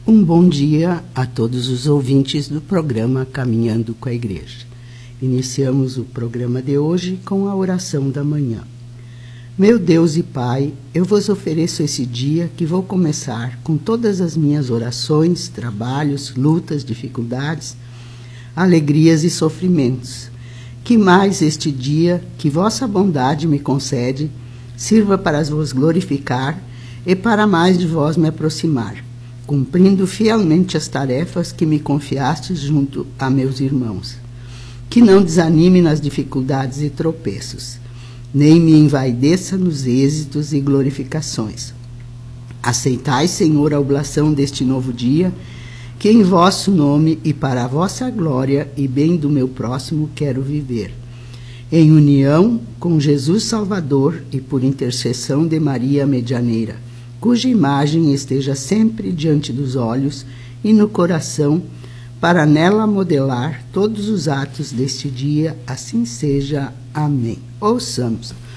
Um bom dia a todos os ouvintes do programa Caminhando com a Igreja. Iniciamos o programa de hoje com a oração da manhã. Meu Deus e Pai, eu vos ofereço esse dia que vou começar com todas as minhas orações, trabalhos, lutas, dificuldades, alegrias e sofrimentos. Que mais este dia que vossa bondade me concede sirva para vos glorificar e para mais de vós me aproximar, cumprindo fielmente as tarefas que me confiastes junto a meus irmãos. Que não desanime nas dificuldades e tropeços, nem me envaideça nos êxitos e glorificações. Aceitai, Senhor, a oblação deste novo dia, que em vosso nome e para a vossa glória e bem do meu próximo quero viver. Em união com Jesus Salvador e por intercessão de Maria Medianeira, cuja imagem esteja sempre diante dos olhos e no coração, para nela modelar todos os atos deste dia, assim seja. Amém. Ouçamos